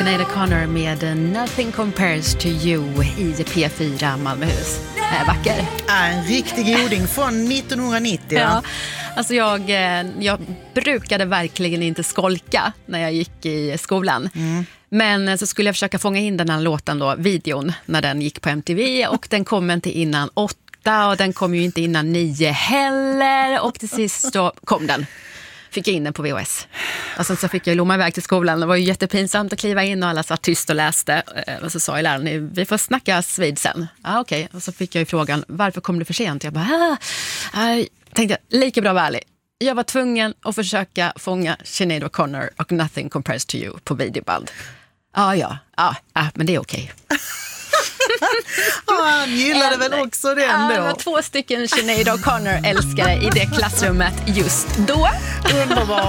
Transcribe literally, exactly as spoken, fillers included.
Sinéad O'Connor med Nothing Compares to You i P fyra Malmöhus. Äh, vacker. En riktig goding från nittonhundranittio. Ja, alltså jag, jag brukade verkligen inte skolka när jag gick i skolan. Mm. Men så skulle jag försöka fånga in den här låten då, videon, när den gick på M T V. Och den kom inte innan åtta och den kom ju inte innan nio heller. Och till sist så kom den. Fick jag in den på V H S. Och sen så fick jag lomma iväg till skolan. Det var ju jättepinsamt att kliva in och alla satt tyst och läste. Och så sa jag läraren, vi får snackas vid sen. Ja, okej. Okay. Och så fick jag ju frågan, varför kom du för sent? Jag bara, ah, jag tänkte, lika bra vara ärlig. Jag var tvungen att försöka fånga Sinéad O'Connor och Nothing Compares to You på videoband. Ah, ja, ja, ja, men det är okej. Okay. Oh, han gillade väl också det ändå. Ja, det var två stycken Sinéad O'Connor älskare i det klassrummet just då. Underbart.